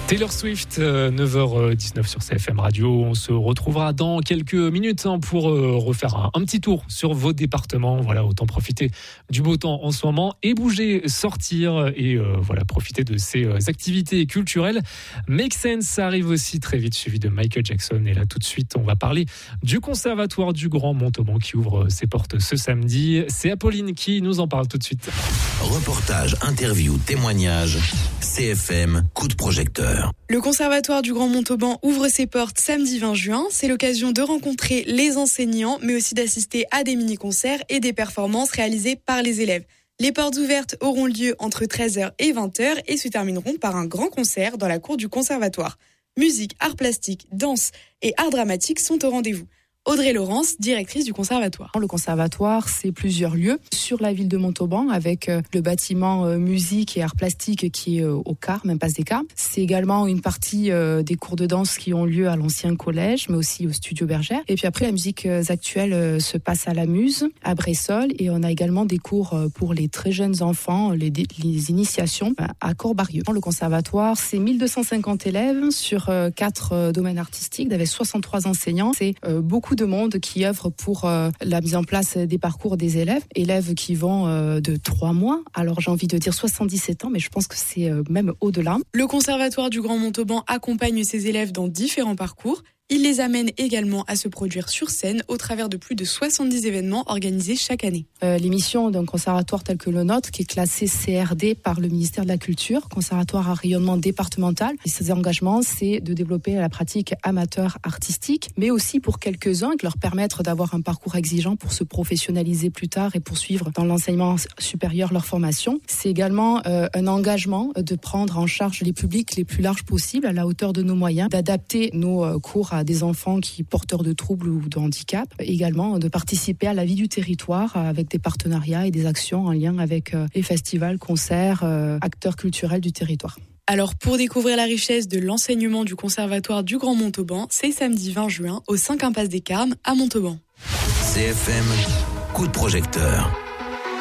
Taylor Swift, 9h19 sur CFM Radio. On se retrouvera dans quelques minutes pour refaire un petit tour sur vos départements. Voilà, autant profiter du beau temps en ce moment et bouger, sortir et profiter de ces activités culturelles. Make Sense, ça arrive aussi très vite, suivi de Michael Jackson. Et là, tout de suite, on va parler du Conservatoire du Grand Montauban qui ouvre ses portes ce samedi. C'est Apolline qui nous en parle tout de suite. Reportage, interview, témoignage, CFM, coup de projecteur. Le Conservatoire du Grand Montauban ouvre ses portes samedi 20 juin. C'est l'occasion de rencontrer les enseignants, mais aussi d'assister à des mini-concerts et des performances réalisées par les élèves. Les portes ouvertes auront lieu entre 13h et 20h et se termineront par un grand concert dans la cour du Conservatoire. Musique, arts plastiques, danse et arts dramatiques sont au rendez-vous. Audrey Laurence, directrice du Conservatoire. Le Conservatoire, c'est plusieurs lieux sur la ville de Montauban avec le bâtiment musique et arts plastiques qui est au Car, même Passe des Cars. C'est également une partie des cours de danse qui ont lieu à l'ancien collège, mais aussi au Studio Bergère. Et puis après, la musique actuelle se passe à la Muse, à Bressol. Et on a également des cours pour les très jeunes enfants, les initiations à Corbarieux. Le Conservatoire, c'est 1250 élèves sur 4 domaines artistiques, avec 63 enseignants. C'est beaucoup de monde qui œuvre pour la mise en place des parcours des élèves qui vont de 3 mois. Alors j'ai envie de dire 77 ans, mais je pense que c'est même au-delà. Le Conservatoire du Grand Montauban accompagne ses élèves dans différents parcours. Il les amène également à se produire sur scène au travers de plus de 70 événements organisés chaque année. L'émission d'un conservatoire tel que le nôtre, qui est classé CRD par le ministère de la Culture, conservatoire à rayonnement départemental. Et ses engagements, c'est de développer la pratique amateur artistique, mais aussi pour quelques-uns, de leur permettre d'avoir un parcours exigeant pour se professionnaliser plus tard et poursuivre dans l'enseignement supérieur leur formation. C'est également un engagement de prendre en charge les publics les plus larges possibles, à la hauteur de nos moyens, d'adapter nos cours à des enfants qui porteurs de troubles ou de handicap, également de participer à la vie du territoire avec des partenariats et des actions en lien avec les festivals, concerts, acteurs culturels du territoire. Alors pour découvrir la richesse de l'enseignement du Conservatoire du Grand Montauban, c'est samedi 20 juin au 5 impasse des Carmes à Montauban. CFM, coup de projecteur.